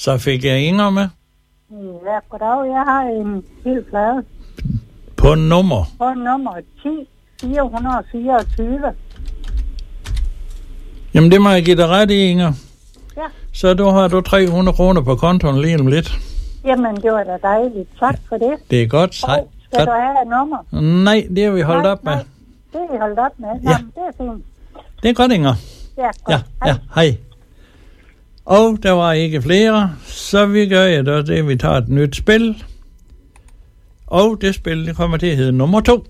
Så fik jeg Inger med. Ja, goddag. Jeg har en hel plade. På nummer? På nummer 10.424. Jamen, det må jeg give dig ret i, Inger. Ja. Så du har 300 kroner på kontoen lige om lidt. Jamen, det var da dejligt. Tak for det. Det er godt. Og skal du have et nummer? Nej, det har vi holdt op med. Nej, det har vi holdt op med. Ja. Jamen, det er fint. Det er godt, Inger. Ja, godt. Ja, hej. Og der var ikke flere, så vi gør det, vi tager et nyt spil. Og det spil, det kommer til at hedde nummer 2.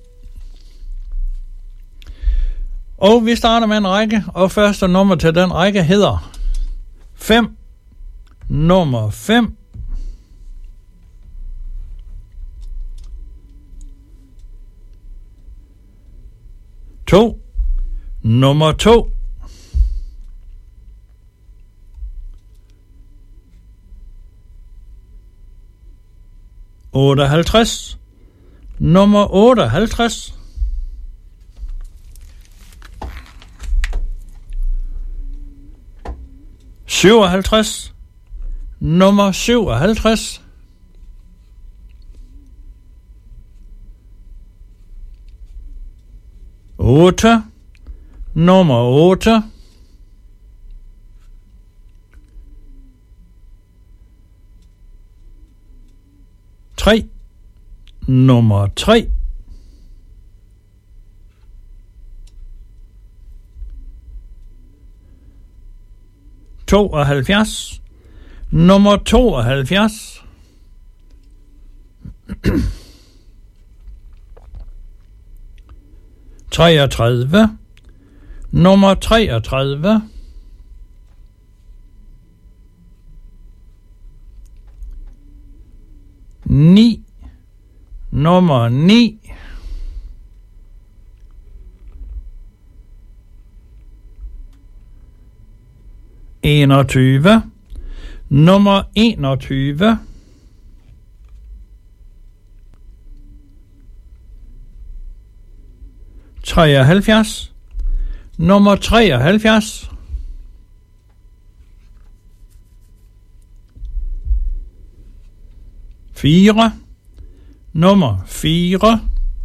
Og vi starter med en række, og første nummer til den række hedder 5. Nummer 5. 2. Nummer 2. 58. Nummer 58. 57. Nummer 57. 8. Nummer 8. 3. Nummer 3. 72. Nummer 72. 33. Nummer 33. 9. Nummer 9. 21. Nummer 21. 73. Nummer 73. 4. Nummer 4.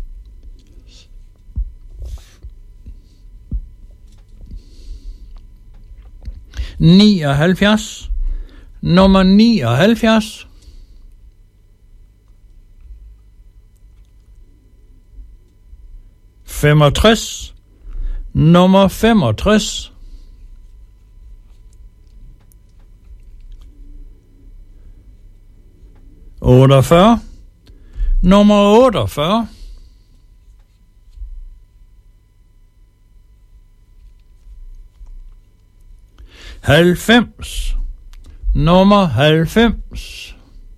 79. Nummer 79. 65. Nummer 65. 48. Nummer 48. 90. Nummer 90.